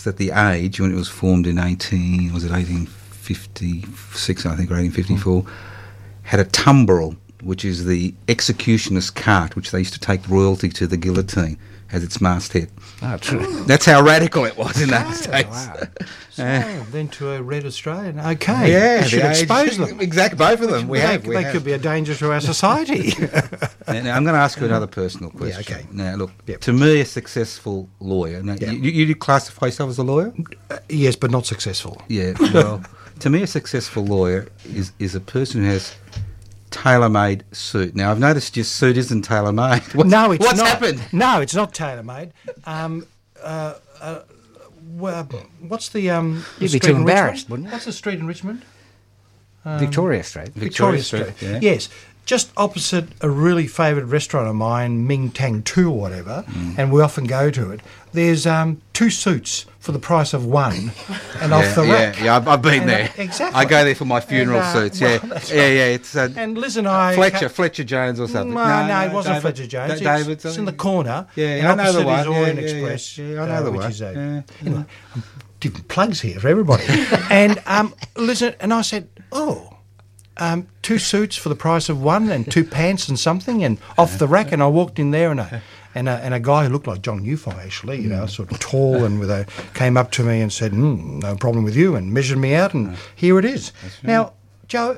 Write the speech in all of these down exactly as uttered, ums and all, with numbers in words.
At the age when it was formed in eighteen, was it eighteen fifty-six, I think, or eighteen fifty-four, mm. had a tumbrel, which is the executioner's cart, which they used to take royalty to the guillotine, as its masthead. Oh, true. That's how radical it was in okay, those days. Wow. So, uh, then to a Red Australian. Okay. Yeah, we should the expose age, them. Exactly, both of them. We they have. We they have. could be a danger to our society. now, now, I'm going to ask you another personal question. Yeah, okay. Now, look, yep. to me, a successful lawyer, now, yep. you, you classify yourself as a lawyer? Uh, yes, but not successful. Yeah, well, to me, a successful lawyer is, is a person who has tailor-made suit. Now, I've noticed your suit isn't tailor-made. What's, no, it's what's not. happened? No, it's not tailor-made. Um, uh, uh, well, what's the um? You'd the be too embarrassed, wouldn't you? What's the street in Richmond? Um, Victoria Street. Victoria, Victoria Street. Street. Yeah. Yes, just opposite a really favoured restaurant of mine, Ming Tang Two or whatever, mm. and we often go to it. There's um, two suits for the price of one, and yeah, off the yeah, rack. Yeah, I've, I've been and, there. Uh, exactly. I go there for my funeral and, uh, suits. well, Yeah, yeah, right. yeah. It's uh, and Liz and I, Fletcher, Fletcher Jones or something. No, no, no it wasn't David, Fletcher Jones. Da- it's, David, it's in the corner. Yeah, and I know the opposite one. is Orient yeah, yeah, Express. Yeah, yeah, I know uh, the which one. Is a, yeah. Anyway, I'm giving plugs here for everybody. and um, listen, and I said, oh. Um, two suits for the price of one, and two pants and something, and off the rack. And I walked in there, and a and a, and a guy who looked like John Newfire, actually, you know, sort of tall, and with a came up to me and said, mm, "No problem with you," and measured me out, and here it is. Right. Now, Joe,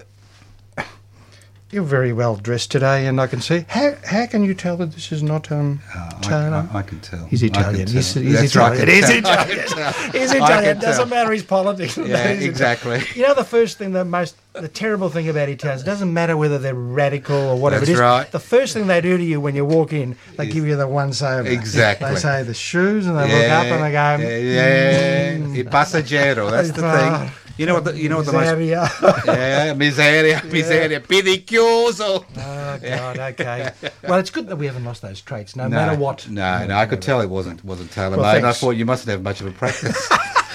you're very well dressed today, and I can see. How how can you tell that this is not um? Uh, Taylor? I, I, I can tell. He's Italian. He's, he's That's Italian. right. It is tell. Italian. He's Italian. Doesn't matter his politics. Yeah, exactly. You know, the first thing, the most, the terrible thing about Italians, it doesn't matter whether they're radical or whatever That's it is. right. The first thing they do to you when you walk in, they Is- give you the one sober. Exactly. They say the shoes, and they yeah, look up and they go, yeah, yeah. mm, Il passeggero. That's the thing. You know what? The, you know what the most. miseria. Yeah, miseria, miseria, pidicchioso. Oh God. Okay. Well, it's good that we haven't lost those traits, no, No, matter what. No, no, I could tell it wasn't wasn't tailor-made. Well, and I thanks. thought you mustn't have much of a practice.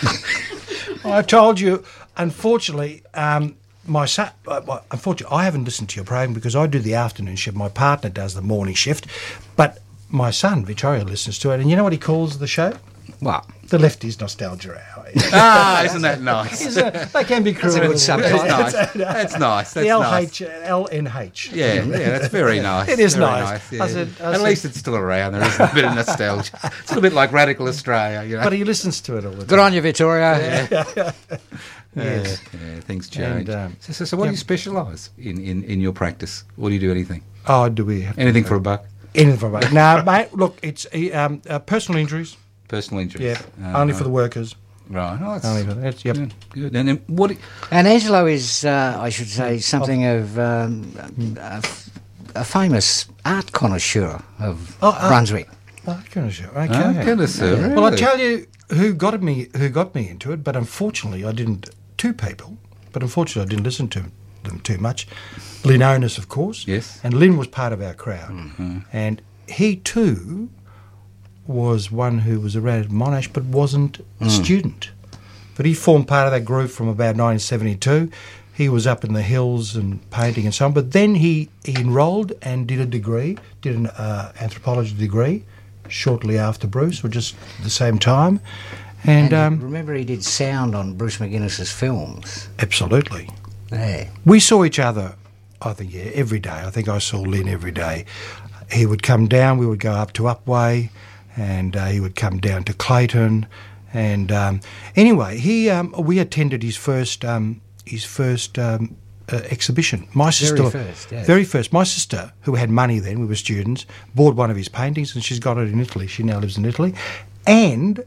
I told you, unfortunately, um, my son, uh, well, unfortunately, I haven't listened to your program because I do the afternoon shift. My partner does the morning shift, but my son, Victoria, listens to it. And you know what he calls the show? What? The Lefties Nostalgia Hour. Ah, isn't that nice? Isn't it? They can be cruel. a good little subtitle. words. That's nice. That's nice. That's The L nice. H L N H. Yeah, yeah, that's very nice. It is very nice. yeah. I said- I At said- least it's still around. There is a bit of nostalgia. It's a little bit like Radical Australia, you know. But he listens to it all the time. Good on you, Victoria. Yes. Yeah, yeah, things change. And, um, so, so, so what yeah. do you specialise in, in, in your practice? Or do you do anything? Oh, do we have to- Anything for a buck? Anything for a buck. No, mate, look, it's um, uh, personal injuries. Personal injuries? Yeah, Uh, only for the workers. Right. Oh, that's Only for that's, yep. good. good. And then what... do- And Angelo is, uh, I should say, something of um, a, f- a famous art connoisseur of Oh, uh, Brunswick. Oh, goodness, okay. Oh, goodness, sir, really? Well, I tell you who got me who got me into it, but unfortunately I didn't. Two people, but unfortunately I didn't listen to them too much. Lynn Onus, of course. Yes. And Lynn was part of our crowd, Mm-hmm. and he too was one who was around at Monash, but wasn't a Mm. student. But he formed part of that group from about nineteen seventy-two. He was up in the hills and painting and so on. But then he, he enrolled and did a degree, did an uh, anthropology degree shortly after Bruce, or just at the same time. And, And um, remember, he did sound on Bruce McGuinness's films. absolutely. Yeah. We saw each other, I think, yeah, every day. I think I saw Lynn every day. He would come down, we would go up to Upway, and uh, he would come down to Clayton. And um, anyway, he um, we attended his first um, his first um, uh, exhibition. My sister, first, yes. very first. My sister, who had money then, we were students, bought one of his paintings, and she's got it in Italy. She now lives in Italy, and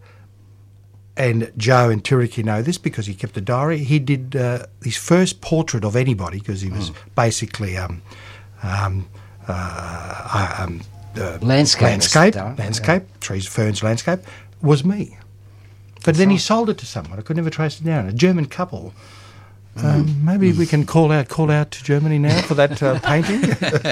and Joe and Tiriki know this because he kept a diary. He did uh, his first portrait of anybody because he was basically um, um, uh, um, uh, Landscape. landscape, Darren. landscape, trees, ferns, landscape, was me. But then he sold it to someone. I could never trace it down. A German couple. Um, maybe we can call out call out to Germany now for that uh, painting.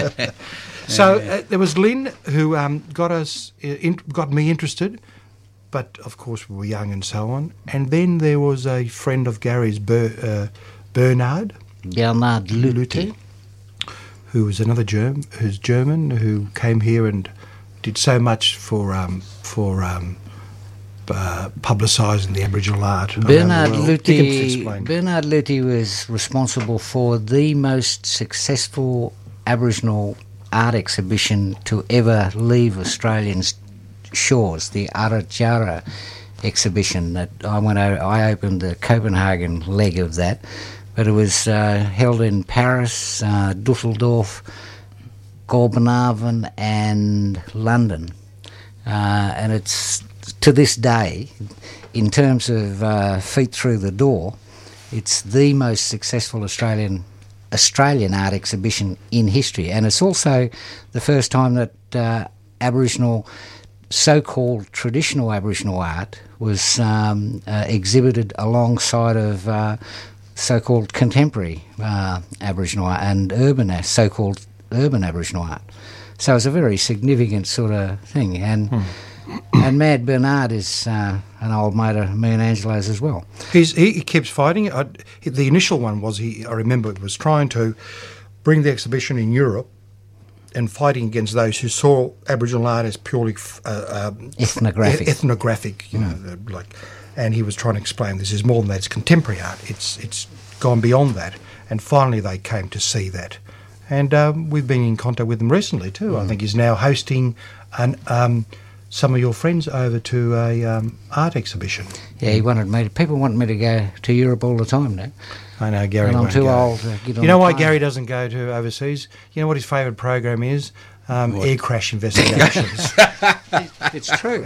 So uh, there was Lynn who um, got us uh, in, got me interested, but of course we were young and so on. And then there was a friend of Gary's, Ber, uh, Bernard Bernard Lute. who was another Germ, who's German, who came here and did so much for um, for um, uh, publicising the Aboriginal art. Bernard around the world. Dickens Lutie, explained. Bernard Lutie was responsible for the most successful Aboriginal art exhibition to ever leave Australian shores, the Arajara exhibition. That I went. o- I opened the Copenhagen leg of that, but it was uh, held in Paris, uh, Dusseldorf, Goulburn and London, uh, and it's to this day, in terms of uh, feet through the door, it's the most successful Australian Australian art exhibition in history, and it's also the first time that uh, Aboriginal, so-called traditional Aboriginal art was um, uh, exhibited alongside of uh, so-called contemporary uh, Aboriginal art and urban, uh, so-called urban Aboriginal art. So it's a very significant sort of thing, and Hmm. and Mad Bernard is uh, an old mate of me and Angelo's as well. He's, he, he keeps fighting. I, the initial one was, he. I remember, was trying to bring the exhibition in Europe and fighting against those who saw Aboriginal art as purely uh, um, Ethnographic. e- ethnographic, you know, uh, like. And he was trying to explain this is more than that. It's contemporary art. It's it's gone beyond that. And finally, they came to see that. And um, we've been in contact with him recently too. I think he's now hosting an. Um, some of your friends over to a um, art exhibition. Yeah, he wanted me to, people want me to go to Europe all the time now. I know Gary And I'm won't too go. old to get on You know the why plane. Gary doesn't go to overseas? You know what his favourite program is? Um, air crash investigations. It's true.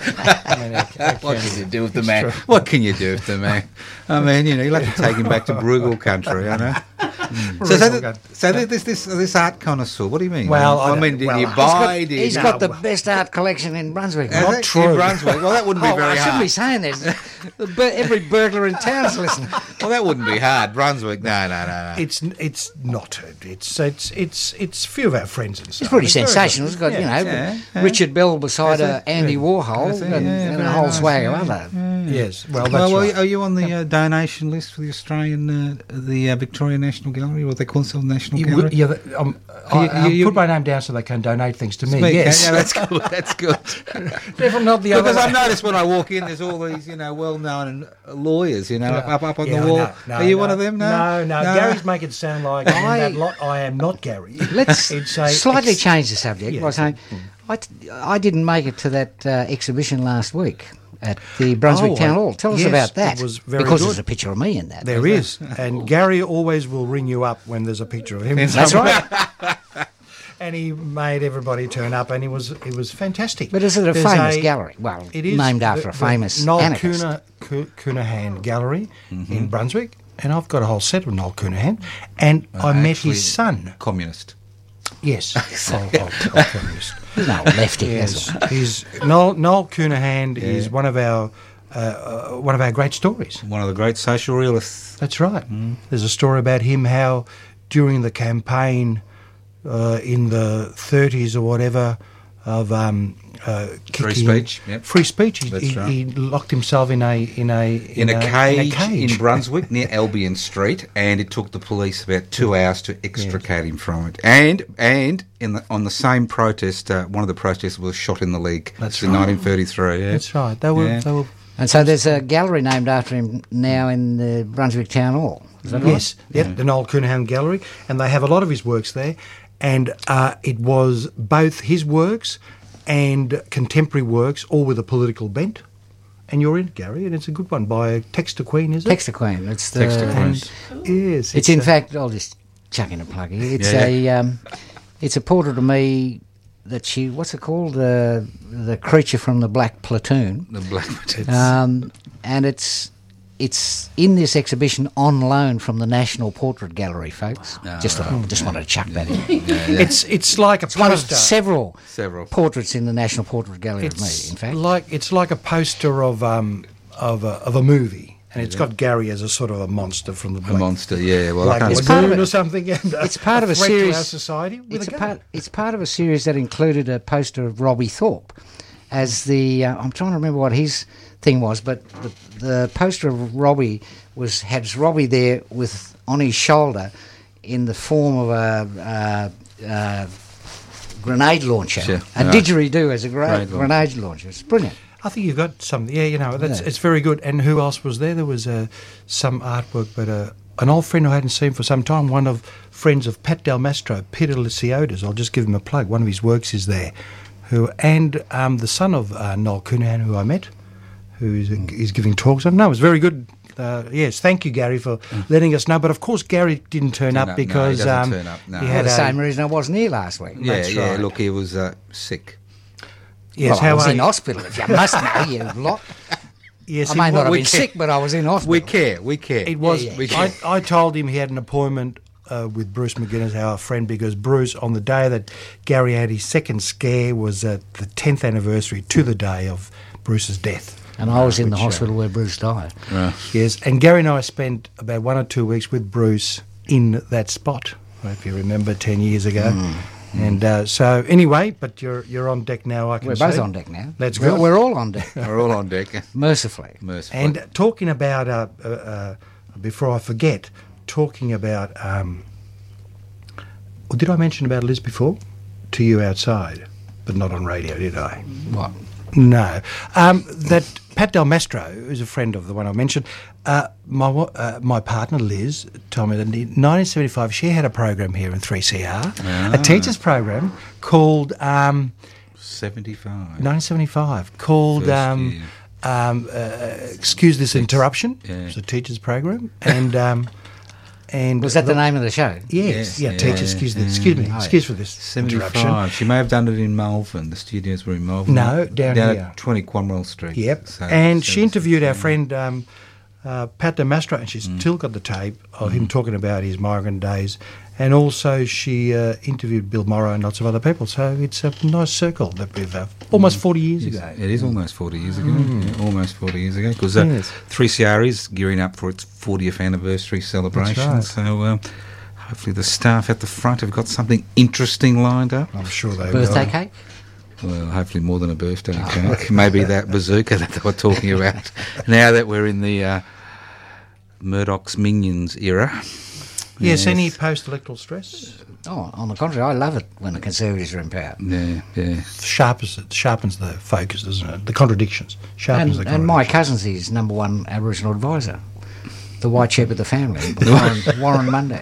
What can you do with the man? What can you do with the man? I mean, you know, you'll have to take him back to Brugal country, I know. So, so, Brugal th- country. so th- this this this art connoisseur. What do you mean? Well, I, I mean, don't- did well, you he's buy? did He's you, got the but- best art collection in Brunswick. Is Not it? true. In Brunswick. Well, that wouldn't be Oh, very I shouldn't hard. be saying this. The bur- Every burglar in town's listening. Well, that wouldn't be hard. Brunswick. No, no, no, no. It's it's not. It's it's it's it's a few of our friends and stuff. It's pretty very sensational. good. It's got, Yeah. you know, Yeah, yeah. Richard Bell beside That's uh, it. Andy Yeah. Warhol That's it, and, yeah, and a very whole nice, swag yeah. of other. Yes. Well, that's well, well, right. are you on the uh, donation list for the Australian, uh, the uh, Victoria National Gallery, or they call themselves National You Gallery? would- yeah, the- um, I, You- I you- put my name down so they can donate things to me. Me, Yes, yeah, that's good. That's good. definitely not the other. Because I've way. noticed when I walk in, there's all these, you know, well-known lawyers, you know, up, up, up on Yeah, the wall. no, no, Are you no. one of them? No, no, no. Gary's making it sound like I, I- am that lot. I am not Gary. Let's It's a- slightly it's- change the subject Yeah. by saying I, t- I didn't make it to that uh, exhibition last week at the Brunswick Oh, Town I- Hall. Tell us yes, about it that. was very because good. there's a picture of me in that. There is, and Gary always will ring you up when there's a picture of him. That's somewhere. right. And he made everybody turn up, and he was it was fantastic. But is it a There's famous gallery? Well, It is named after the- a the famous Noel anarchist. Cunha, Cu- Cunahan Gallery Mm-hmm. in Brunswick, and I've got a whole set of Noel Cunahan, and I met Actually, his son. Communist. Yes, oh, oh, oh, communist. He's no lefty. Yes, that's all. he's Noel, Noel Cunahan is one of our uh, uh, one of our great stories. One of the great social realists. That's right. Mm. There's a story about him how during the campaign uh, in the thirties or whatever of um, uh, Free kicking- speech, yep. free speech. He, That's he, right. he locked himself in a in a In, a, cage in a cage in Brunswick near Albion Street, and it took the police about two hours to extricate him from it. And and in the, on the same protest, uh, one of the protesters was shot in the leg. That's in right. nineteen thirty-three. Yeah. That's right. They were Yeah. they were And so there's a gallery named after him now in the Brunswick Town Hall. Is that right? yes, yep, the Noel Cunahan Gallery, and they have a lot of his works there. And uh, it was both his works and contemporary works, all with a political bent. And you're in it, Gary, and it's a good one by Texter Queen, is it? Texter Queen. It's the. Texter Queen. And, yes, It's in a- fact. I'll just chuck in a plug here. It's Yeah. a. Um, it's a portrait of me that she. What's it called? The the creature from the Black Platoon. The black. Um, and it's it's in this exhibition on loan from the National Portrait Gallery, folks. Oh, just right. just wanted to chuck that in. It's it's like a It's one of poster. several Several. portraits in the National Portrait Gallery of me. It's In fact, like it's like a poster of um of a, of a movie, and it's got Gary as a sort of a monster from the A Black, monster, yeah. Well, Black I can't It's part of Lagoon it. or something. And It's part of a threat series- to our society. With it's a a gun. part. It's part of a series that included a poster of Robbie Thorpe as the. Uh, I'm trying to remember what his thing was, but the, the poster of Robbie was had Robbie there with on his shoulder in the form of a. Uh, uh, grenade launcher, Sure. a Right. didgeridoo as a gra- Grenade launcher. grenade launcher. It's brilliant. I think you've got something. Yeah, you know, that's Yeah. it's very good. And who else was there? There was uh, some artwork, but uh, an old friend who I hadn't seen for some time, one of friends of Pat Del Mastro, Peter Lysiotis. I'll just give him a plug. One of his works is there. Who and um, the son of uh, Noel Coonahan, who I met, who is, is giving talks on. No, it was very good. Uh, yes, thank you, Gary, for letting us know. But of course, Gary didn't turn Turn up up, no, he because doesn't um, turn up, no. he For had the a, same reason I wasn't here last week. Yeah, That's yeah. right. Look, he was uh, sick. Yes, well, I how was are in you? hospital, if you must know, you lot. Yes, I it may not was- have we been care. sick, but I was in hospital. We care. We care. It was. Yeah, yeah. We care. I, I told him he had an appointment uh, with Bruce McGuinness, our friend, because Bruce, on the day that Gary had his second scare, was uh, the tenth anniversary to the day of Bruce's death. And I was in the Which, uh, hospital where Bruce died. Right. Yes, and Gary and I spent about one or two weeks with Bruce in that spot, if you remember, ten years ago. Mm. And uh, so, anyway, but you're you're on deck now, I can We're see. both on deck now. That's we're, good. we're all on deck, We're all on deck. mercifully. Mercifully. And talking about, uh, uh, uh, before I forget, talking about, um, well, did I mention about Liz before? To you outside, but not on radio, did I? What? No. Um, that Pat Del Mastro, who's a friend of the one I mentioned, uh, my wa- uh, my partner Liz told me that in nineteen seventy-five she had a program here in three C R, Ah. a teachers program called um, seventy-five. nineteen seventy-five, called First um, year. um, uh, Excuse This Interruption. Yeah. It was a teachers program, and um, and Was that the name of the show? Yes, Yes, yeah, yeah, teachers. yeah, Excuse yeah. this. Excuse me. Oh, Excuse for this interruption. seventy-five. She may have done it in Melbourne. The studios were in Melbourne. No, down down here. at twenty Cromwell Street. Yep. So- and so she it's- interviewed our yeah. friend um, uh, Pat De Mastro, and she's Mm. still got the tape of him talking about his migrant days. And also she uh, interviewed Bill Morrow and lots of other people. So it's a nice circle that we've uh, almost forty years Yes, ago. It is almost forty years ago. Yeah, almost forty years ago. Because uh, Yes. three C R is gearing up for its fortieth anniversary celebration. right. So uh, hopefully the staff at the front have got something interesting lined up. I'm sure they Birthday will. cake? Well, hopefully more than a birthday cake. Maybe that bazooka that they were talking about. Now that we're in the uh, Murdoch's Minions era. Yes, any post-electoral stress? Oh, on the contrary, I love it when the Conservatives are in power. Yeah, yeah. Sharpens, it sharpens the focus, doesn't it? The contradictions. Sharpens And, the and my contradictions. cousin's his number one Aboriginal advisor, the white shepherd of the family, Warren, Warren Monday.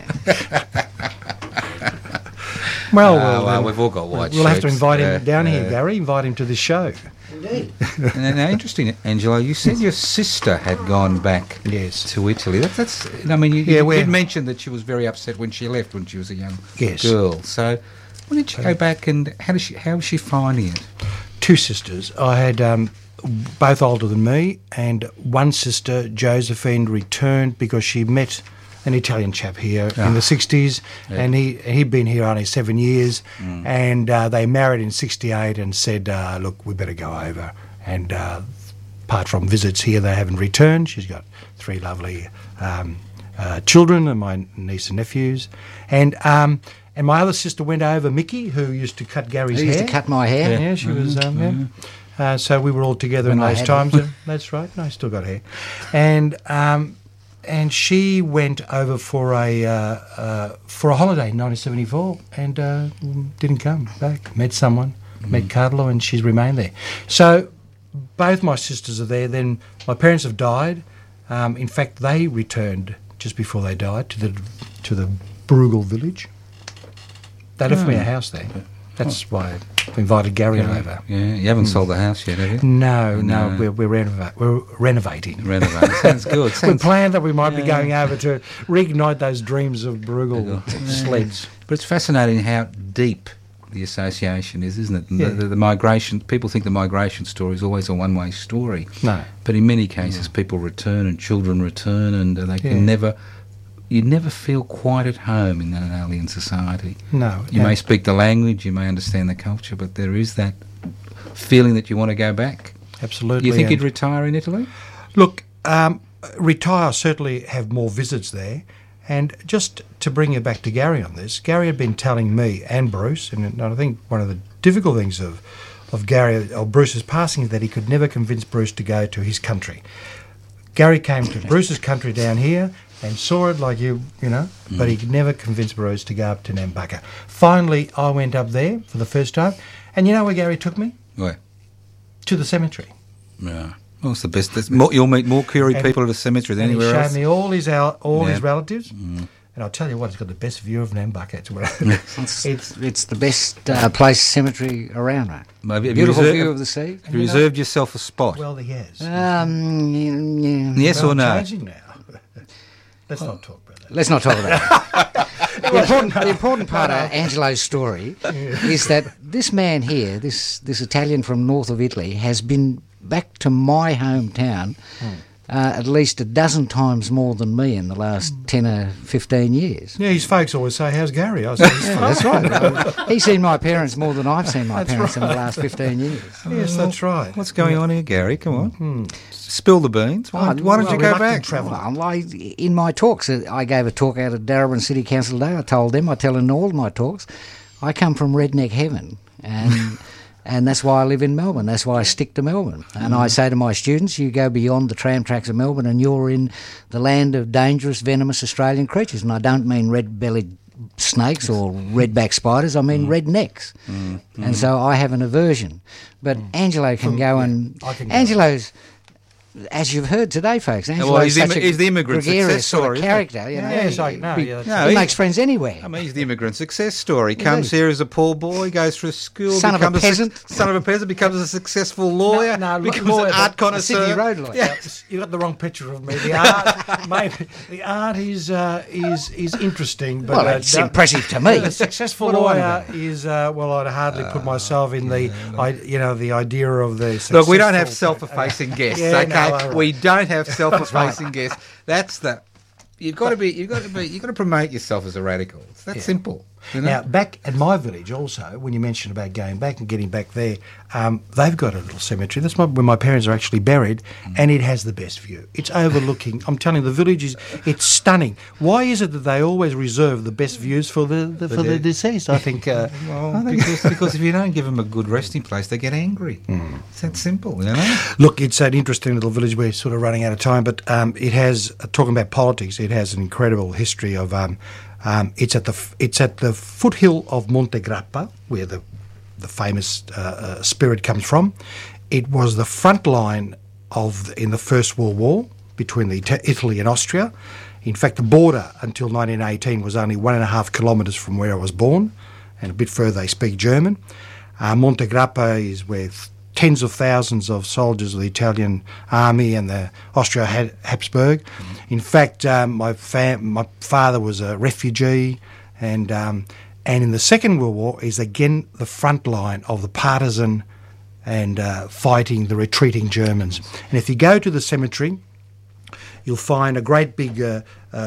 Well, Uh, well, well, then we've all got white we'll have to shirts. invite him Uh, down here, uh, Gary. Invite him to the show. Indeed. Now, now, interesting, Angelo. You said your sister had gone back Yes. to Italy. That, that's. I mean, you, Yeah, you we're- did mention that she was very upset when she left when she was a young Yes. girl. So, when did she go back, and how did she? How was she finding it? Two sisters. I had um, both older than me, and one sister, Josephine, returned because she met an Italian chap here in the sixties, and he he'd been here only seven years, and uh, they married in sixty-eight, and said, uh, "Look, we better go over." And uh, apart from visits here, they haven't returned. She's got three lovely um, uh, children, and my niece and nephews, and. Um, And my other sister went over, Mickey, who used to cut Gary's Who hair. used to cut my hair. Yeah, she was. Um, yeah. Uh, so we were all together When in I those had times. and that's right. No, I still got hair, and um, and she went over for a uh, uh, for a holiday in nineteen seventy-four, and uh, didn't come back. Met someone, met Carlo, and she's remained there. So both my sisters are there. Then my parents have died. Um, in fact, they returned just before they died to the to the Brugal village. They left me a house there. That's why I invited Gary over. Yeah, you haven't sold the house yet, have you? No, no, No. we're we're, renova- we're renovating. Renovate. Sounds good. We Sounds, planned that we might be going over to reignite those dreams of Brugal sleds. but it's fascinating how deep the association is, isn't it? And Yeah. the, the, the migration. People think the migration story is always a one-way story. No. But in many cases, people return and children return, and uh, they Yeah. can never. You never feel quite at home in an alien society. No. You no. may speak the language, you may understand the culture, but there is that feeling that you want to go back. Absolutely. Do you think and- you'd retire in Italy? Look, um, retire, certainly have more visits there. And just to bring you back to Gary on this, Gary had been telling me and Bruce, and I think one of the difficult things of, of Gary, or Bruce's passing, is that he could never convince Bruce to go to his country. Gary came to Bruce's country down here and saw it like you, you know, but he could never convince Bruce to go up to Nambucca. Finally, I went up there for the first time, and you know where Gary took me? Where? To the cemetery. Yeah. Well, it's the best. That's more, you'll meet more Koori And- people at a cemetery than And he anywhere showed else. me all his al- all Yeah. his relatives, Mm. and I'll tell you what, he's got the best view of Nambucca. It's, It's, it's it's the best uh, place cemetery around, mate. Maybe, have Beautiful you view reserved, of the sea. have you reserved yourself a spot? well, he has. Um, yeah, yeah. yes Well, or no? changing now. Let's not talk about that. Let's not talk about that. the, important, the important part of Angelo's story is that this man here, this this Italian from north of Italy, has been back to my hometown uh, at least a dozen times more than me in the last ten or fifteen years. Yeah, his folks always say, "How's Gary?" I say, "He's Yeah, fine." that's right. Um, he's seen my parents more than I've seen my parents in the last fifteen years. Yes, that's right. What's going on here, Gary? Come on. Spill the beans. Why, Oh, why don't well, you go reluctant back? travel. Well, I, in my talks, uh, I gave a talk out at Darwin City Council today. I told them, I tell in all my talks, I come from redneck heaven, and and that's why I live in Melbourne. That's why I stick to Melbourne. And I say to my students, you go beyond the tram tracks of Melbourne, and you're in the land of dangerous, venomous Australian creatures. And I don't mean red-bellied snakes or redback spiders. I mean rednecks. And so I have an aversion. But Angelo can go and I can go. Angelo's. As you've heard today, folks, Angelo's well, he's the such immi- a he's the immigrant gregarious success sort story, of isn't he? character. You know, Yes, I he, know, he- yeah, No, he he- makes friends anywhere. I mean, he's the immigrant success story. He comes Is he? here as a poor boy, goes through school, Son of a becomes peasant. suc- son of a peasant, becomes a successful lawyer, no, becomes lawyer, an art but a Sydney connoisseur. Road lawyer. Yeah. You got the wrong picture of me. The art, mate. The art is uh, is is interesting, but Well, uh, it's don't- impressive to me. A successful What do I lawyer is uh, well. I'd hardly put myself in the, I, you know, the idea of the. Look, we don't have successful- self-effacing guests, Yeah, okay? no, all right. We don't have self-effacing guests. That's the. You've got to be. You've got to be. You've got to promote yourself as a radical. It's that simple. You know? Now, back at my village also, when you mentioned about going back and getting back there, um, they've got a little cemetery. That's my, where my parents are actually buried, Mm. and it has the best view. It's overlooking. I'm telling you, the village is, it's stunning. Why is it that they always reserve the best views for the, the for the dead. deceased? I think. Uh, Well, because, because if you don't give them a good resting place, they get angry. Hmm. It's that simple, you know. Look, it's an interesting little village. We're sort of running out of time, but um, it has, uh, talking about politics, it has an incredible history of. Um, um, it's at the f- it's at the foothill of Monte Grappa, where the the famous uh, uh, spirit comes from. It was the front line of the, in the First World War between the Ita- Italy and Austria. In fact, the border until nineteen eighteen was only one and a half kilometres from where I was born, and a bit further they speak German. Uh, Monte Grappa is where th- tens of thousands of soldiers of the Italian army and the Austria-Habsburg. In fact, um, my fam- my father was a refugee, and um, and in the Second World War is again the front line of the partisan and uh, fighting the retreating Germans. And if you go to the cemetery, you'll find a great big uh, uh,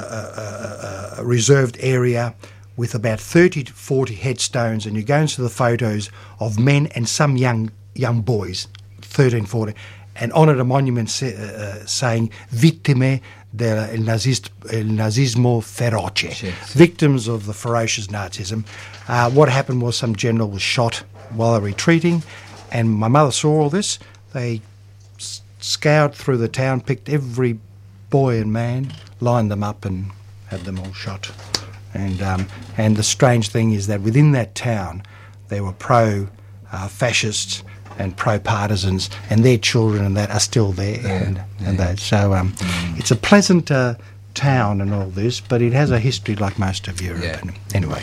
uh, uh, reserved area with about thirty to forty headstones, and you go into the photos of men and some young young boys, thirteen, fourteen, and on it a monument sa- uh, saying "Vittime del nazist, el nazismo feroce," Yes. victims of the ferocious Nazism. Uh, what happened was some general was shot while they were retreating, and my mother saw all this. They s- scoured through the town, picked every boy and man, lined them up and had them all shot. And um, and the strange thing is that within that town there were pro uh, fascists and pro partisans, and their children and that are still there. Yeah, and, and yeah. that. So um, it's a pleasant uh, town and all this, but it has a history like most of Europe. Yeah. And anyway,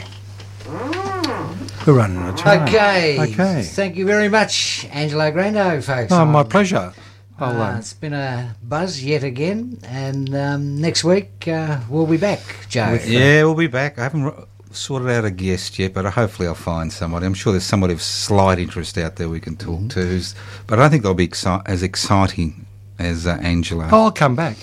we're running out of time. Okay. Okay. Thank you very much, Angelo Grando, folks. Oh, my Um, pleasure. I'll, Uh, um, it's been a buzz yet again, and um, next week uh, we'll be back, Joe. Yeah, we'll be back. I haven't r- sorted out a guest yet, but hopefully I'll find somebody. I'm sure there's somebody of slight interest out there we can talk Mm-hmm. to, who's, but I don't think they'll be exci- as exciting as uh, Angela. oh, I'll come back.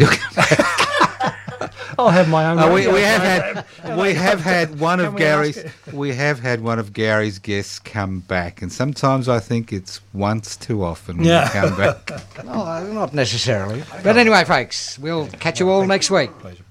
I'll have my own. Uh, we, radio we have program. had we have had one Can of we ask Gary's it? we have had one of Gary's guests come back, and sometimes I think it's once too often when Yeah. you come back. Oh, not necessarily. But anyway, folks, we'll catch you all next week. Pleasure.